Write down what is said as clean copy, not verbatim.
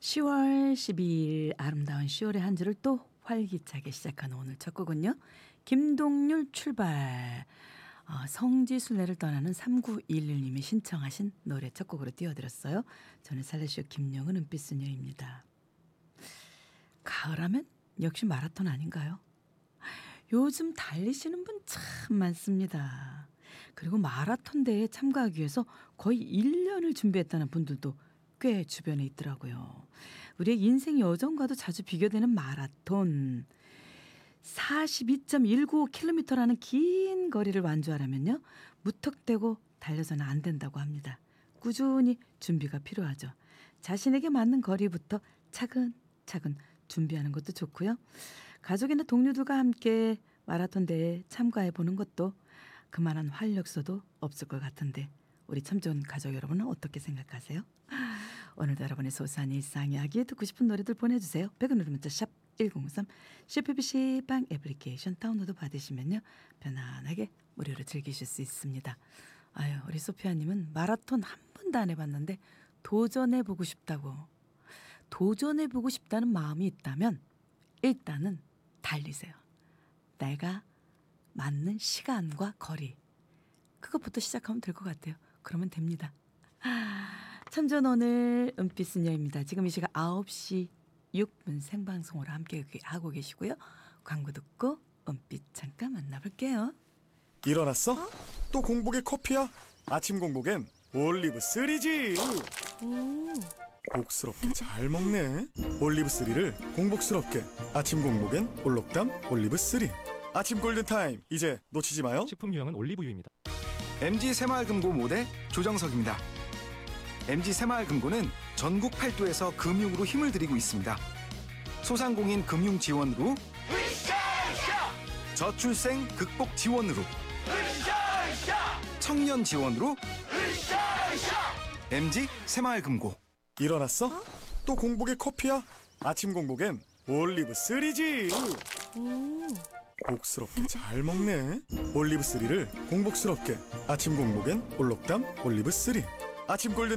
10월 12일 아름다운 10월의 한 주를 또 활기차게 시작하는 오늘 첫 곡은요. 김동률 출발. 성지순례를 떠나는 3911님이 신청하신 노래 첫 곡으로 띄워드렸어요. 저는 살레시오 김영은 은빛소녀입니다. 가을하면 역시 마라톤 아닌가요? 요즘 달리시는 분 참 많습니다. 그리고 마라톤 대회에 참가하기 위해서 거의 1년을 준비했다는 분들도 꽤 주변에 있더라고요. 우리의 인생 여정과도 자주 비교되는 마라톤. 42.195km라는 긴 거리를 완주하려면요. 무턱대고 달려서는 안 된다고 합니다. 꾸준히 준비가 필요하죠. 자신에게 맞는 거리부터 차근차근 준비하는 것도 좋고요. 가족이나 동료들과 함께 마라톤 대회에 참가해보는 것도 그만한 활력소도 없을 것 같은데 우리 참 좋은 가족 여러분은 어떻게 생각하세요? 오늘도 여러분의 소소한 일상 이야기 듣고 싶은 노래들 보내주세요. 100원 문자 샵 1053 CPBC 빵 애플리케이션 다운로드 받으시면요. 편안하게 무료로 즐기실 수 있습니다. 아유, 우리 소피아님은 마라톤 한 번도 안 해봤는데 도전해보고 싶다고. 도전해보고 싶다는 마음이 있다면 일단은 달리세요. 내가 맞는 시간과 거리. 그것부터 시작하면 될 것 같아요. 그러면 됩니다. 참 좋은 오늘 은빛소녀입니다. 지금 이 시각 9시 6분 생방송으로 함께 하고 계시고요. 광고 듣고 은빛 잠깐 만나볼게요. 일어났어? 또 공복에 커피야? 아침 공복엔 올리브 3지. 복스럽게 잘 먹네. 올리브 3를 공복스럽게. 아침 공복엔 올록담 올리브 3. 아침 골든타임 이제 놓치지 마요. 식품 유형은 올리브유입니다. MG 새마을금고 모대 조정석입니다. MG 새마을금고는 전국 8도에서 금융으로 힘을 들이고 있습니다. 소상공인 금융 지원으로, 저출생 극복 지원으로, 청년 지원으로, MG 새마을금고. 일어났어? 또 공복에 커피야? 아침 공복엔 올리브 3지. 복스럽게 잘 먹네. 올리브 3를 공복스럽게. 아침 공복엔 올록담 올리브 3. 아침 골든